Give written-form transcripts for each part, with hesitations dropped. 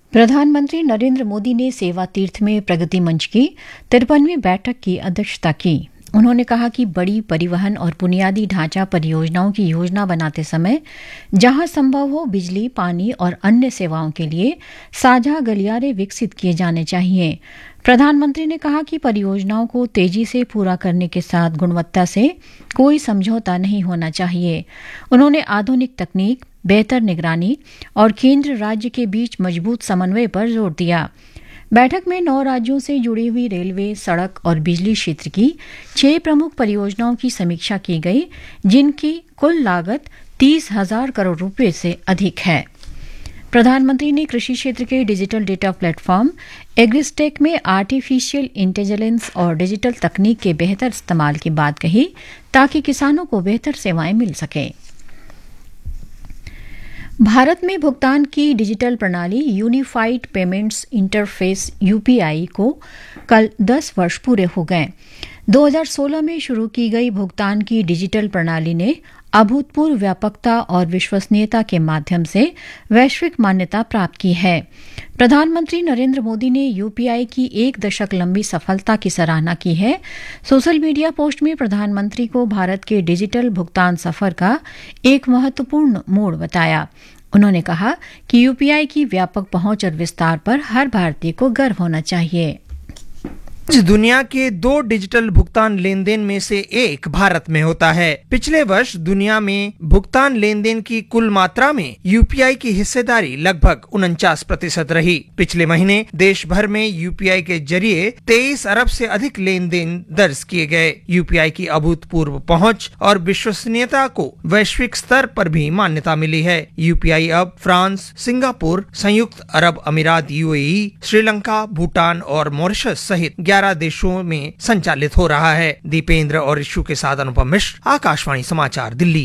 प्रधानमंत्री नरेंद्र मोदी ने सेवा तीर्थ में प्रगति मंच की 53वीं बैठक की अध्यक्षता की। उन्होंने कहा कि बड़ी परिवहन और बुनियादी ढांचा परियोजनाओं की योजना बनाते समय जहां संभव हो बिजली, पानी और अन्य सेवाओं के लिए साझा गलियारे विकसित किए जाने चाहिए। प्रधानमंत्री ने कहा कि परियोजनाओं को तेजी से पूरा करने के साथ गुणवत्ता से कोई समझौता नहीं होना चाहिए। उन्होंने आधुनिक तकनीक, बेहतर निगरानी और केंद्र राज्य के बीच मजबूत समन्वय पर जोर दिया। बैठक में 9 राज्यों से जुड़ी हुई रेलवे, सड़क और बिजली क्षेत्र की 6 प्रमुख परियोजनाओं की समीक्षा की गई, जिनकी कुल लागत 30,000 करोड़ रुपए से अधिक है। प्रधानमंत्री ने कृषि क्षेत्र के डिजिटल डेटा प्लेटफॉर्म एग्रिस्टेक में आर्टिफिशियल इंटेलिजेंस और डिजिटल तकनीक के बेहतर इस्तेमाल की बात कही, ताकि किसानों को बेहतर सेवाएं मिल सकें। भारत में भुगतान की डिजिटल प्रणाली यूनिफाइड पेमेंट्स इंटरफेस यूपीआई को कल 10 वर्ष पूरे हो गए। 2016 में शुरू की गई भुगतान की डिजिटल प्रणाली ने अभूतपूर्व व्यापकता और विश्वसनीयता के माध्यम से वैश्विक मान्यता प्राप्त की है। प्रधानमंत्री नरेंद्र मोदी ने यूपीआई की 1 दशक लंबी सफलता की सराहना की है। सोशल मीडिया पोस्ट में प्रधानमंत्री को भारत के डिजिटल भुगतान सफर का एक महत्वपूर्ण मोड़ बताया। उन्होंने कहा कि यूपीआई की व्यापक पहुंच और विस्तार पर हर भारतीय को गर्व होना चाहिए। आज दुनिया के 2 डिजिटल भुगतान लेन देन में से एक भारत में होता है। पिछले वर्ष दुनिया में भुगतान लेन देन की कुल मात्रा में यूपीआई की हिस्सेदारी लगभग 49% रही। पिछले महीने देश भर में यूपीआई के जरिए 23 अरब से अधिक लेन देन दर्ज किए गए। यूपीआई की अभूतपूर्व पहुंच और विश्वसनीयता को वैश्विक स्तर पर भी मान्यता मिली है। यूपीआई अब फ्रांस, सिंगापुर, संयुक्त अरब अमीरात यूएई, श्रीलंका, भूटान और मॉरिशस सहित 11 देशों में संचालित हो रहा है। दीपेंद्र और इशू के साथ अनुपम मिश्र, आकाशवाणी समाचार, दिल्ली।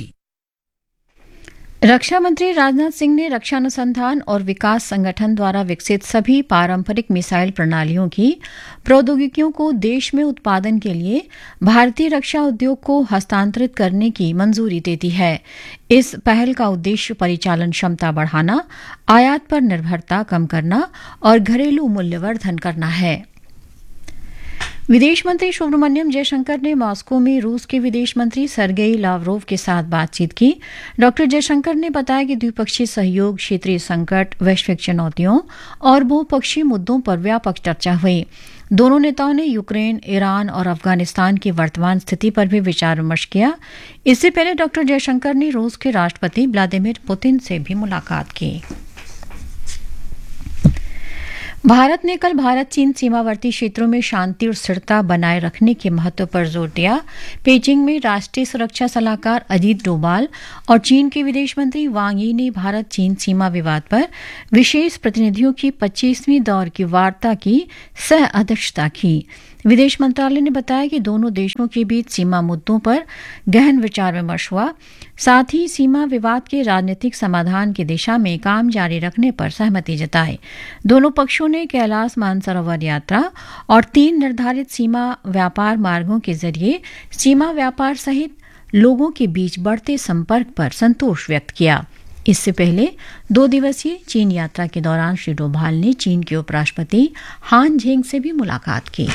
रक्षा मंत्री राजनाथ सिंह ने रक्षा अनुसंधान और विकास संगठन द्वारा विकसित सभी पारंपरिक मिसाइल प्रणालियों की प्रौद्योगिकियों को देश में उत्पादन के लिए भारतीय रक्षा उद्योग को हस्तांतरित करने की मंजूरी दे दी है। इस पहल का उद्देश्य परिचालन क्षमता बढ़ाना, आयात पर निर्भरता कम करना और घरेलू मूल्यवर्धन करना है। विदेश मंत्री सुब्रमण्यम जयशंकर ने मॉस्को में रूस के विदेश मंत्री सर्गेई लावरोव के साथ बातचीत की। डॉक्टर जयशंकर ने बताया कि द्विपक्षीय सहयोग, क्षेत्रीय संकट, वैश्विक चुनौतियों और बहुपक्षीय मुद्दों पर व्यापक चर्चा हुई। दोनों नेताओं ने यूक्रेन, ईरान और अफगानिस्तान की वर्तमान स्थिति पर भी विचार विमर्श किया। इससे पहले डॉक्टर जयशंकर ने रूस के राष्ट्रपति व्लादिमीर पुतिन से भी मुलाकात की। भारत ने कल भारत चीन सीमावर्ती क्षेत्रों में शांति और स्थिरता बनाए रखने के महत्व पर जोर दिया। पेजिंग में राष्ट्रीय सुरक्षा सलाहकार अजीत डोभाल और चीन के विदेश मंत्री वांग यी ने भारत चीन सीमा विवाद पर विशेष प्रतिनिधियों की 25वीं दौर की वार्ता की सह अध्यक्षता की। विदेश मंत्रालय ने बताया कि दोनों देशों के बीच सीमा मुद्दों पर गहन विचार विमर्श हुआ। साथ ही सीमा विवाद के राजनीतिक समाधान की दिशा में काम जारी रखने पर सहमति जताई। दोनों पक्षों ने कैलाश मानसरोवर यात्रा और 3 निर्धारित सीमा व्यापार मार्गों के जरिए सीमा व्यापार सहित लोगों के बीच बढ़ते संपर्क पर संतोष व्यक्त किया। इससे पहले 2 दिवसीय चीन यात्रा के दौरान श्री डोभाल ने चीन के उपराष्ट्रपति हान झेंग से भी मुलाकात की।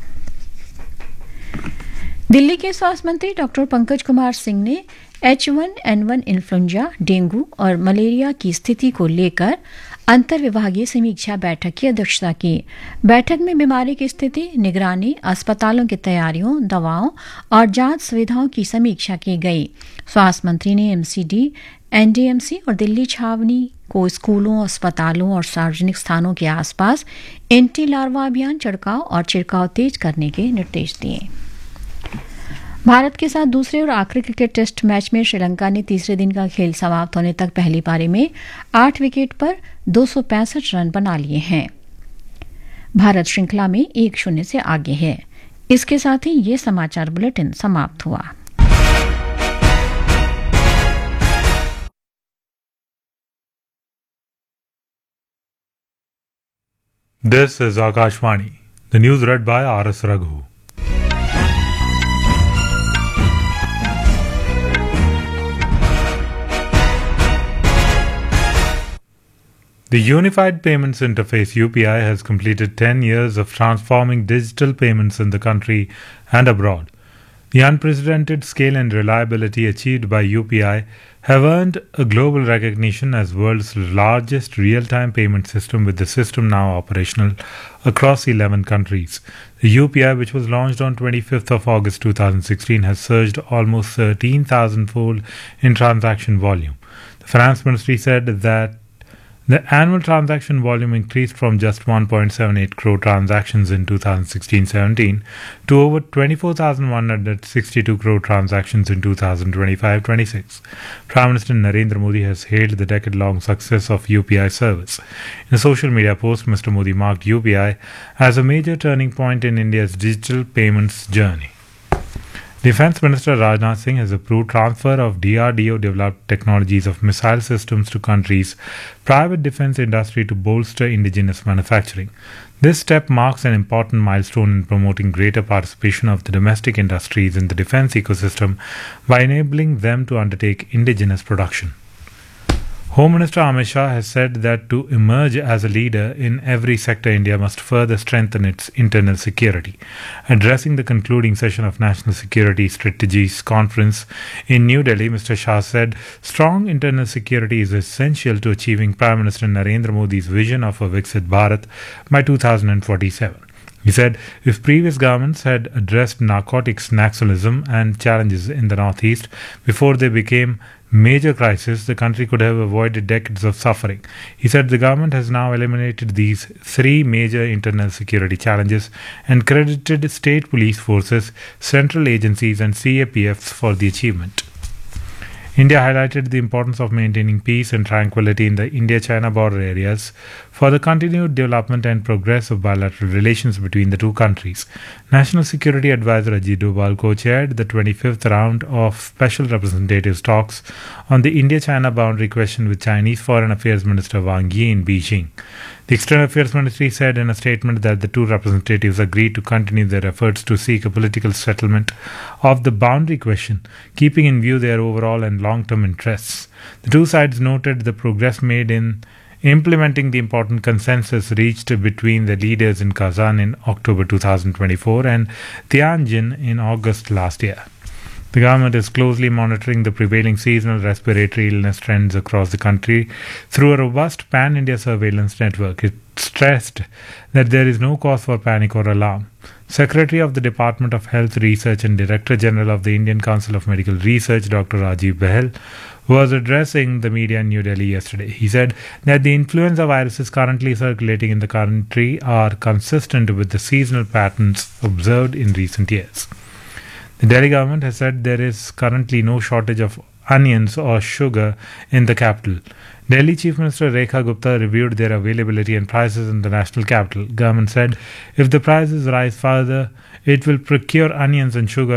दिल्ली के स्वास्थ्य मंत्री डॉक्टर पंकज कुमार सिंह ने H1N1 इन्फ्लुएंजा, डेंगू और मलेरिया की स्थिति को लेकर अंतर्विभागीय समीक्षा बैठक की अध्यक्षता की। बैठक में बीमारी की स्थिति, निगरानी, अस्पतालों की तैयारियों, दवाओं और जांच सुविधाओं की समीक्षा की गई। स्वास्थ्य मंत्री ने एमसीडी, एनडीएमसी और दिल्ली छावनी को स्कूलों, अस्पतालों और सार्वजनिक स्थानों के आसपास एंटी लार्वा अभियान छिड़काव और छिड़काव तेज करने के निर्देश दिए। भारत के साथ दूसरे और आखिरी क्रिकेट टेस्ट मैच में श्रीलंका ने तीसरे दिन का खेल समाप्त होने तक पहली पारी में 8 विकेट पर 265 रन बना लिए हैं। भारत श्रृंखला में 1-0 से आगे है। इसके साथ ही ये समाचार बुलेटिन समाप्त हुआ। This is Akashvani. The news read by R.S. Raghu. The Unified Payments Interface UPI has completed 10 years of transforming digital payments in the country and abroad. The unprecedented scale and reliability achieved by UPI have earned a global recognition as world's largest real-time payment system, with the system now operational across 11 countries. The UPI, which was launched on 25th of August 2016, has surged almost 13,000-fold in transaction volume. The Finance Ministry said that the annual transaction volume increased from just 1.78 crore transactions in 2016-17 to over 24,162 crore transactions in 2025-26. Prime Minister Narendra Modi has hailed the decade-long success of UPI service. In a social media post, Mr. Modi marked UPI as a major turning point in India's digital payments journey. Defence Minister Rajnath Singh has approved transfer of DRDO-developed technologies of missile systems to countries' private defence industry to bolster indigenous manufacturing. This step marks an important milestone in promoting greater participation of the domestic industries in the defence ecosystem by enabling them to undertake indigenous production. Home Minister Amit Shah has said that to emerge as a leader in every sector, India must further strengthen its internal security. Addressing the concluding session of National Security Strategies Conference in New Delhi, Mr. Shah said strong internal security is essential to achieving Prime Minister Narendra Modi's vision of a Viksit Bharat by 2047. He said if previous governments had addressed narcotics, naxalism and challenges in the northeast before they became major crisis, the country could have avoided decades of suffering. He said the government has now eliminated these three major internal security challenges and credited state police forces, central agencies and CAPFs for the achievement. India highlighted the importance of maintaining peace and tranquility in the India-China border areas for the continued development and progress of bilateral relations between the two countries. National Security Advisor Ajit Doval co-chaired the 25th round of Special Representatives talks on the India-China boundary question with Chinese Foreign Affairs Minister Wang Yi in Beijing. The External Affairs Ministry said in a statement that the two representatives agreed to continue their efforts to seek a political settlement of the boundary question, keeping in view their overall and long-term interests. The two sides noted the progress made in implementing the important consensus reached between the leaders in Kazan in October 2024 and Tianjin in August last year. The government is closely monitoring the prevailing seasonal respiratory illness trends across the country through a robust pan-India surveillance network. It stressed that there is no cause for panic or alarm. Secretary of the Department of Health Research and Director General of the Indian Council of Medical Research, Dr. Rajiv Bahel, was addressing the media in New Delhi yesterday. He said that the influenza viruses currently circulating in the country are consistent with the seasonal patterns observed in recent years. The Delhi government has said there is currently no shortage of onions or sugar in the capital. Delhi Chief Minister Rekha Gupta reviewed their availability and prices in the national capital. Government said if the prices rise further, it will procure onions and sugar